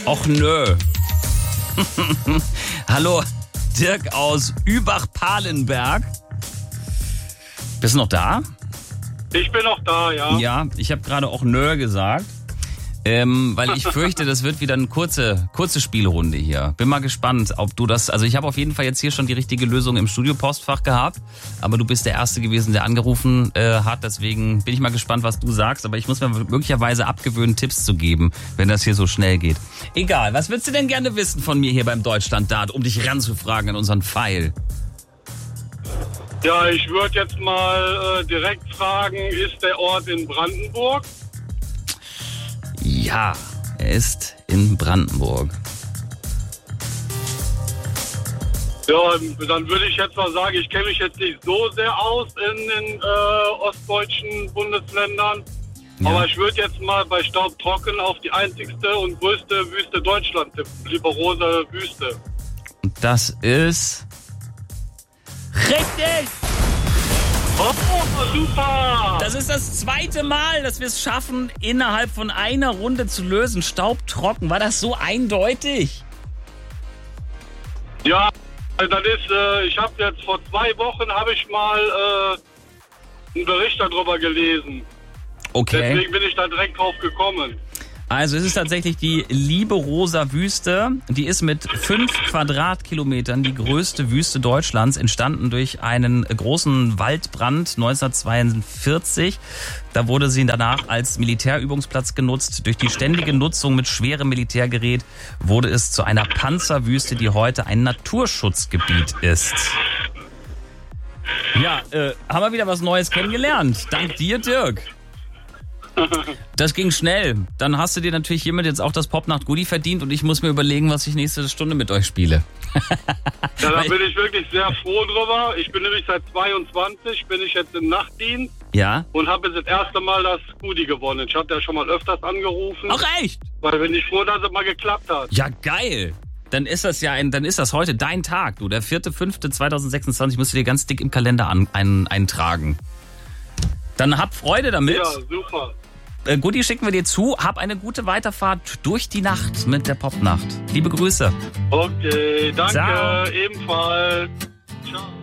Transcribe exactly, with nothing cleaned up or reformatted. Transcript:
Och nö. Hallo, Dirk aus Übach-Palenberg. Bist du noch da? Ich bin noch da, ja. Ja, ich habe gerade auch nö gesagt. Ähm, weil ich fürchte, das wird wieder eine kurze, kurze Spielrunde hier. Bin mal gespannt, ob du das, also ich habe auf jeden Fall jetzt hier schon die richtige Lösung im Studio-Postfach gehabt, aber du bist der Erste gewesen, der angerufen äh, hat, deswegen bin ich mal gespannt, was du sagst, aber ich muss mir möglicherweise abgewöhnen, Tipps zu geben, wenn das hier so schnell geht. Egal, was würdest du denn gerne wissen von mir hier beim Deutschland-Dart, um dich ranzufragen an unseren Pfeil? Ja, ich würde jetzt mal äh, direkt fragen, ist der Ort in Brandenburg? Ja, er ist in Brandenburg. Ja, dann würde ich jetzt mal sagen, ich kenne mich jetzt nicht so sehr aus in den äh, ostdeutschen Bundesländern. Ja. Aber ich würde jetzt mal bei Staubtrocken auf die einzigste und größte Wüste Deutschland tippen. Liberose Wüste. Und das ist... richtig! Oh, super! Das ist das zweite Mal, dass wir es schaffen, innerhalb von einer Runde zu lösen. Staubtrocken. War das so eindeutig? Ja, dann ist, äh, ich habe jetzt vor zwei Wochen habe ich mal äh, einen Bericht darüber gelesen. Okay. Deswegen bin ich da direkt drauf gekommen. Also es ist tatsächlich die Liberoser Wüste. Die ist mit fünf Quadratkilometern die größte Wüste Deutschlands, entstanden durch einen großen Waldbrand neunzehnhundertzweiundvierzig. Da wurde sie danach als Militärübungsplatz genutzt. Durch die ständige Nutzung mit schwerem Militärgerät wurde es zu einer Panzerwüste, die heute ein Naturschutzgebiet ist. Ja, äh, haben wir wieder was Neues kennengelernt. Dank dir, Dirk. Das ging schnell. Dann hast du dir natürlich hiermit jetzt auch das Popnacht-Goodie verdient und ich muss mir überlegen, was ich nächste Stunde mit euch spiele. Ja, da bin ich wirklich sehr froh drüber. Ich bin nämlich seit zweiundzwanzig, bin ich jetzt im Nachtdienst. Ja. Und habe jetzt das erste Mal das Goodie gewonnen. Ich habe ja schon mal öfters angerufen. Ach echt? Weil bin ich froh, dass es mal geklappt hat. Ja, geil. Dann ist das ja ein, dann ist das heute dein Tag, du. Der vierte fünfte zweitausendsechsundzwanzig musst du dir ganz dick im Kalender an, ein, eintragen. Dann hab Freude damit. Ja, super. Äh, Goodie schicken wir dir zu. Hab eine gute Weiterfahrt durch die Nacht mit der Popnacht. Liebe Grüße. Okay, danke. Ciao. Ebenfalls. Ciao.